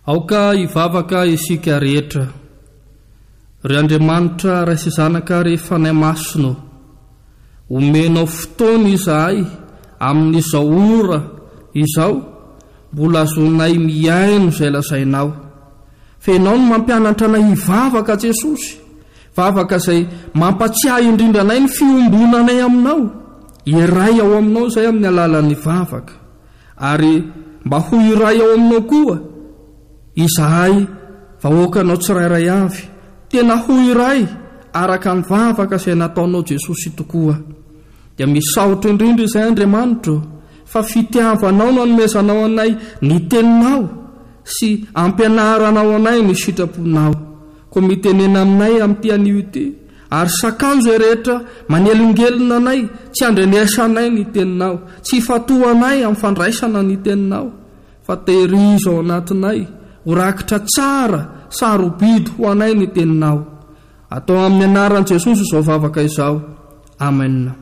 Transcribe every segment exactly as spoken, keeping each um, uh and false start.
Aoka ivavaka isika rehetra. Ry Andriamanitra raisy zanaka rehefa nay masino. Omenao fotoana izahay amin'izao ora izao mbola azonay miaino izay lazainao. Fa ianao no mampianatra anay hivavaka Jesosy. Vavaka izay mampatsiahy indrindra anay ny fiombonanay aminao. Iray ao aminao izay amin'ny alalan'ny vavaka. Ary mba ho iray ao aminao koa izahay vahoakanao tsirairay avy. Tena ho iray araka ny vavaka izay nataonao Jesosy tokoa. Dia misaotra indrindra izay Andriamanitra fa fitiavanao no anomezanao anay ny teninao sy ampianaranao anay ny sitraponao. Koa mitenena aminay amin'ity anio ity ary sakano izay rehetra manelingelina anay tsy andrenesanay ny teninao, tsy fatoanay amin'ny fandraisana ny teninao, fa tehiriza ao anatinay ho rakitra tsara sarobidy ho anay ny teninao. Atao amin'ny anaran'i Jesosy izao vavaka izao. Amen.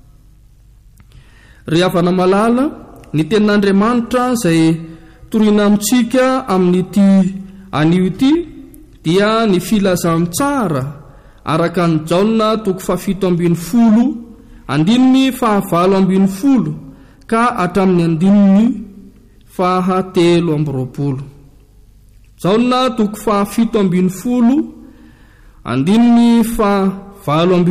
Ry havana malala, ny tenin'Andriamanitra izay torina amintsika amin'ity anio ity dia ny filazam tsara araka ny Jaona toko fahafito ambin'ny folo andininy fahavalo ambin'ny folo ka hatramin'ny andininy fahatelo amby roapolo. Jaona toko fahafito ambin'ny folo andininy fahavalo ambin'ny